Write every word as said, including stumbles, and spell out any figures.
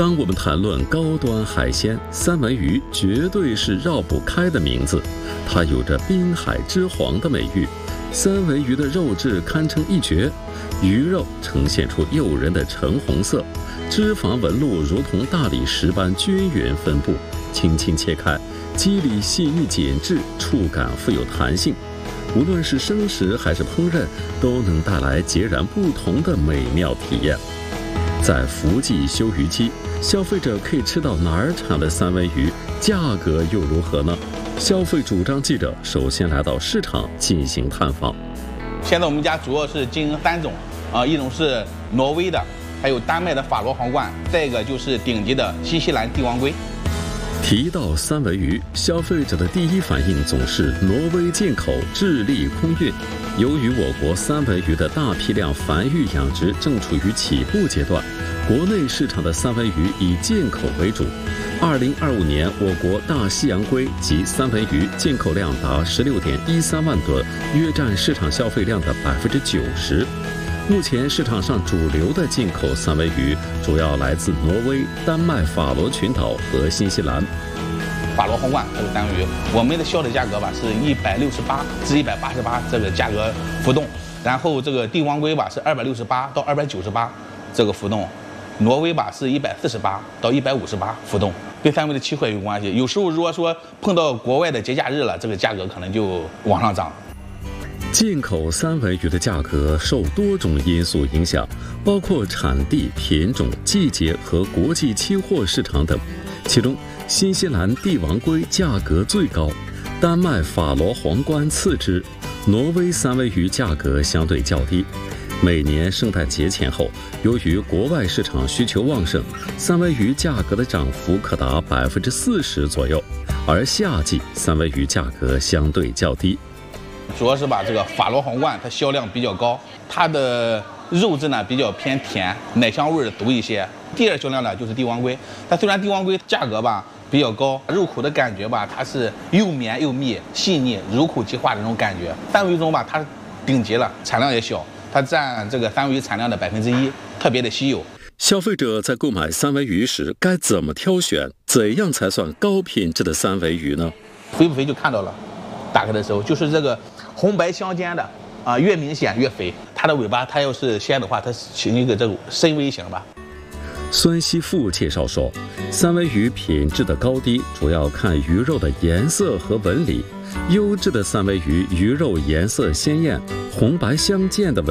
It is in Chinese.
当我们谈论高端海鲜，三文鱼绝对是绕不开的名字。它有着滨海之皇的美誉，三文鱼的肉质堪称一绝，鱼肉呈现出诱人的橙红色，脂肪纹路如同大理石般均匀分布，轻轻切开，肌理细腻紧致，触感富有弹性。无论是生食还是烹饪，都能带来截然不同的美妙体验。在福记休渔期，消费者可以吃到哪儿产的三文鱼，价格又如何呢？消费主张记者首先来到市场进行探访。 现在我们家主要是经营三种啊，一种是挪威的，还有丹麦的法罗皇冠，再一个就是顶级的新西兰帝王龟。 提到三文鱼，消费者的第一反应总是挪威进口，智利空运。由于我国三文鱼的大批量繁育养殖正处于起步阶段，国内市场的三文鱼以进口为主。二零二五年，我国大西洋龟及三文鱼进口量达十六点一三万吨，约占市场消费量的百分之九十。目前市场上主流的进口三文鱼主要来自挪威、丹麦法罗群岛和新西兰。 法罗皇冠这个三文鱼，我们的销的价格吧是一百六十八至一百八十八这个价格浮动，然后这个帝王龟吧是二百六十八到二百九十八这个浮动，挪威吧是一百四十八到一百五十八浮动，跟三文的期货有关系。有时候如果说碰到国外的节假日了，这个价格可能就往上涨。 进口三文鱼的价格受多种因素影响，包括产地、品种、季节和国际期货市场等。其中，新西兰帝王龟价格最高，丹麦法罗皇冠次之，挪威三文鱼价格相对较低。每年圣诞节前后，由于国外市场需求旺盛，三文鱼价格的涨幅可达百分之四十左右，而夏季三文鱼价格相对较低。 主要是把这个法罗皇冠它销量比较高，它的肉质呢比较偏甜，奶香味儿足一些。第二销量呢就是帝王龟，它虽然帝王龟价格吧比较高，入口的感觉吧它是又绵又密、细腻、入口即化的那种感觉。三文鱼中吧它顶级了，产量也小，它占这个三文鱼产量的百分之一，特别的稀有。 消费者在购买三文鱼时该怎么挑选？怎样才算高品质的三文鱼呢？ 肥不肥就看到了，打开的时候就是这个红白相间的啊，越明显越肥。它的尾巴它要是鲜的话，它形一个这种深 V 型吧。 孙锡富介绍说，三文鱼品质的高低主要看鱼肉的颜色和纹理。优质的三文鱼鱼肉颜色鲜艳，红白相间的纹